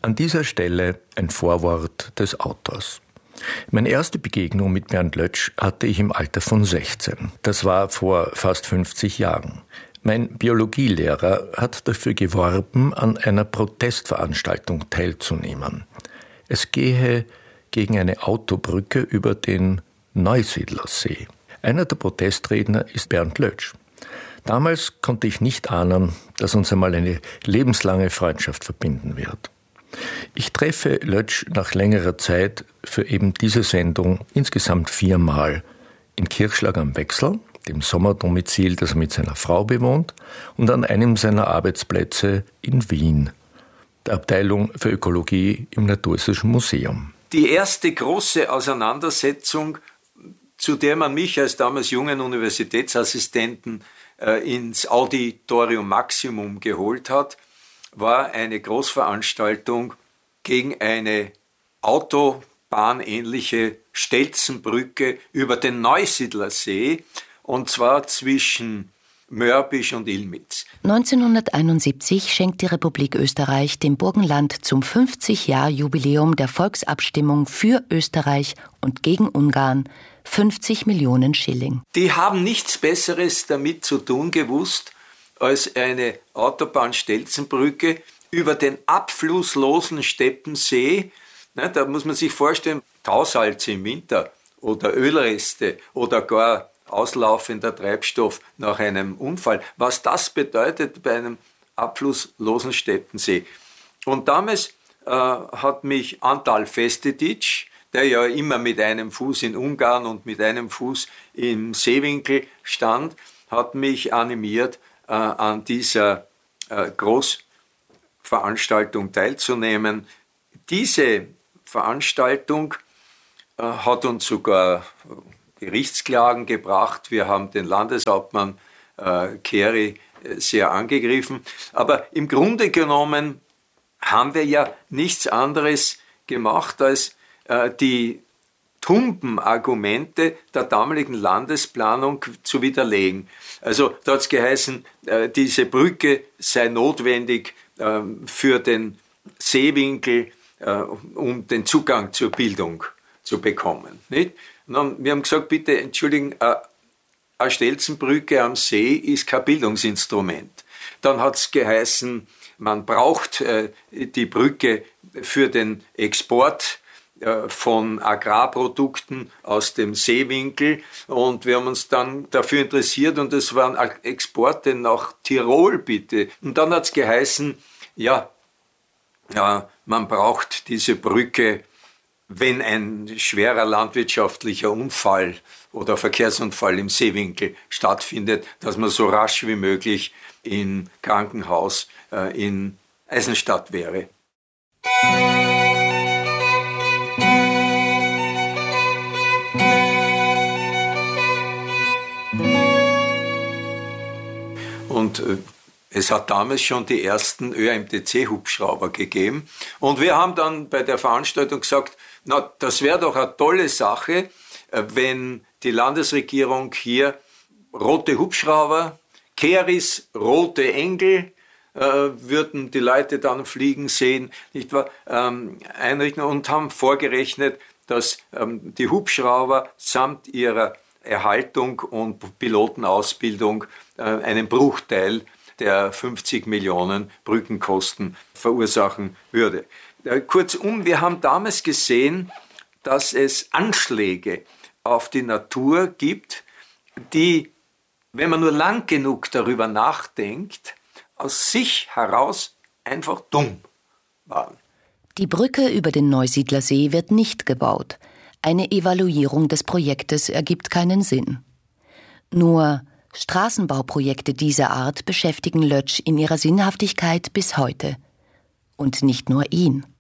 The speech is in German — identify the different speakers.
Speaker 1: An dieser Stelle ein Vorwort des Autors. Meine erste Begegnung mit Bernd Lötsch hatte ich im Alter von 16. Das war vor fast 50 Jahren. Mein Biologielehrer hat dafür geworben, an einer Protestveranstaltung teilzunehmen. Es gehe gegen eine Autobrücke über den Neusiedlersee. Einer der Protestredner ist Bernd Lötsch. Damals konnte ich nicht ahnen, dass uns einmal eine lebenslange Freundschaft verbinden wird. Ich treffe Lötsch nach längerer Zeit für eben diese Sendung insgesamt 4-mal in Kirchschlag am Wechsel, dem Sommerdomizil, das er mit seiner Frau bewohnt, und an einem seiner Arbeitsplätze in Wien, der Abteilung für Ökologie im Naturhistorischen Museum.
Speaker 2: Die erste große Auseinandersetzung, zu der man mich als damals jungen Universitätsassistenten ins Auditorium Maximum geholt hat, war eine Großveranstaltung gegen eine autobahnähnliche Stelzenbrücke über den Neusiedlersee, und zwar zwischen Mörbisch und Illmitz.
Speaker 3: 1971 schenkt die Republik Österreich dem Burgenland zum 50-Jahr-Jubiläum der Volksabstimmung für Österreich und gegen Ungarn 50 Millionen Schilling.
Speaker 2: Die haben nichts Besseres damit zu tun gewusst, als eine Autobahn-Stelzenbrücke über den abflusslosen Steppensee. Da muss man sich vorstellen, Tausalze im Winter oder Ölreste oder gar auslaufender Treibstoff nach einem Unfall. Was das bedeutet bei einem abflusslosen Steppensee. Und damals hat mich Antal Festetić, der ja immer mit einem Fuß in Ungarn und mit einem Fuß im Seewinkel stand, hat mich animiert, an dieser Großveranstaltung teilzunehmen. Diese Veranstaltung hat uns sogar Gerichtsklagen gebracht. Wir haben den Landeshauptmann Keri sehr angegriffen. Aber im Grunde genommen haben wir ja nichts anderes gemacht, als die tumben Argumente der damaligen Landesplanung zu widerlegen. Also da hat es geheißen, diese Brücke sei notwendig für den Seewinkel, um den Zugang zur Bildung zu bekommen. Nicht? Und dann, wir haben gesagt, bitte entschuldigen, eine Stelzenbrücke am See ist kein Bildungsinstrument. Dann hat es geheißen, man braucht die Brücke für den Export von Agrarprodukten aus dem Seewinkel, und wir haben uns dann dafür interessiert, und es waren Exporte nach Tirol, bitte. Und dann hat es geheißen, man braucht diese Brücke, wenn ein schwerer landwirtschaftlicher Unfall oder Verkehrsunfall im Seewinkel stattfindet, dass man so rasch wie möglich im Krankenhaus in Eisenstadt wäre. Und es hat damals schon die ersten ÖMTC-Hubschrauber gegeben. Und wir haben dann bei der Veranstaltung gesagt, na, das wäre doch eine tolle Sache, wenn die Landesregierung hier rote Hubschrauber, Keris, rote Engel, würden die Leute dann fliegen sehen, nicht wahr, einrichten, und haben vorgerechnet, dass die Hubschrauber samt ihrer Erhaltung und Pilotenausbildung einen Bruchteil der 50 Millionen Brückenkosten verursachen würde. Kurzum, wir haben damals gesehen, dass es Anschläge auf die Natur gibt, die, wenn man nur lang genug darüber nachdenkt, aus sich heraus einfach dumm waren.
Speaker 3: Die Brücke über den Neusiedlersee wird nicht gebaut. Eine Evaluierung des Projektes ergibt keinen Sinn. Nur Straßenbauprojekte dieser Art beschäftigen Lötsch in ihrer Sinnhaftigkeit bis heute. Und nicht nur ihn.